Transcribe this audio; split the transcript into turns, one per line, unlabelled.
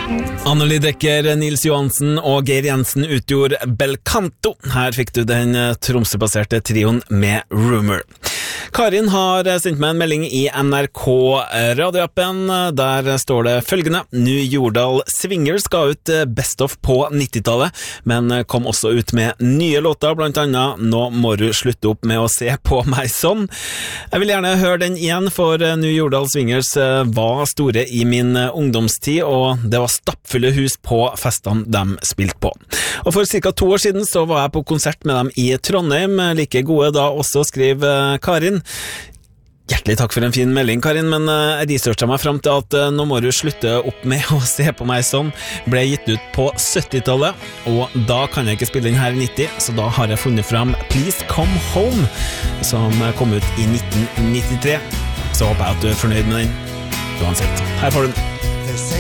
Anneli Dekker, Nils Johansen og Geir Jensen utgjorde Belcanto. Her fikk du den Tromsø-baserte trioen med Rumor. Karin har sendt meg en melding i NRK radioappen. Der står det følgende: New Jordal Swingers ga ut Best of på 90-tallet, men kom også ut med nye låter, blant annet Nå må du slutte opp med å se på meg sånn. Jeg vil gjerne høre den igjen, for New Jordal Swingers var store i min ungdomstid, og det var stappfulle hus på festene de spilte på. Og for ca. 2 år siden så var jeg på konsert med dem i Trondheim, like gode da også, skriver Karin. Hjertelig takk for en fin melding, Karin, men jeg researchet meg frem til at Nå må du slutte opp med å se på meg sånn ble gitt ut på 70-tallet, og da kan jeg ikke spille den her i 90, så da har jeg funnet frem Please Come Home, som kom ut i 1993. Så håper jeg at du er fornøyd med den. Uansett, her får du den.